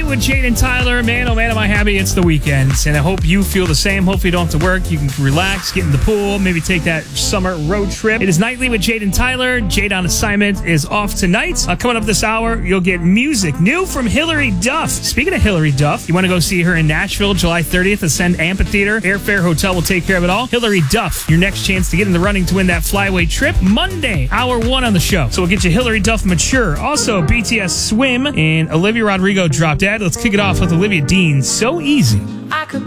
with Jade and Tyler. Man, oh man, am I happy it's the weekend. And I hope you feel the same. Hopefully you don't have to work. You can relax, get in the pool, maybe take that summer road trip. It is Nightly with Jade and Tyler. Jade on assignment is off tonight. Coming up this hour, you'll get music new from Hilary Duff. Speaking of Hilary Duff, you want to go see her in Nashville, July 30th, Ascend Amphitheater. Airfare, hotel will take care of it all. Hilary Duff, your next chance to get in the running to win that flyaway trip. Monday, hour 1 on the show. So we'll get you Hilary Duff Mature. Also, BTS Swim and Olivia Rodrigo Drop Dead. Let's kick it off with Olivia Dean. So Easy. I could